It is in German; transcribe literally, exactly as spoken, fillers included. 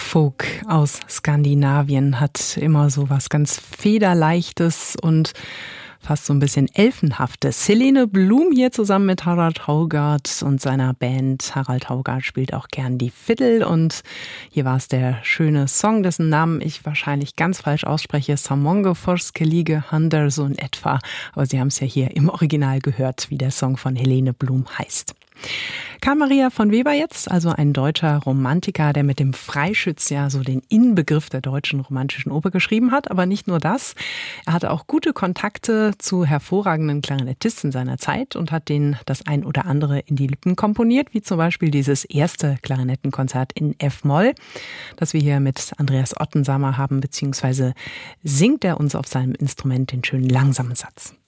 Folk aus Skandinavien hat immer so was ganz Federleichtes und fast so ein bisschen Elfenhaftes. Helene Blum hier zusammen mit Harald Haugard und seiner Band. Harald Haugard spielt auch gern die Fiddle und hier war es der schöne Song, dessen Namen ich wahrscheinlich ganz falsch ausspreche. Samonge Forskelige Hander, so in etwa. Aber Sie haben es ja hier im Original gehört, wie der Song von Helene Blum heißt. Karl Maria von Weber jetzt, also ein deutscher Romantiker, der mit dem Freischütz ja so den Inbegriff der deutschen romantischen Oper geschrieben hat. Aber nicht nur das, er hatte auch gute Kontakte zu hervorragenden Klarinettisten seiner Zeit und hat denen das ein oder andere in die Lippen komponiert, wie zum Beispiel dieses erste Klarinettenkonzert in F-Moll, das wir hier mit Andreas Ottensamer haben, beziehungsweise singt er uns auf seinem Instrument den schönen langsamen Satz.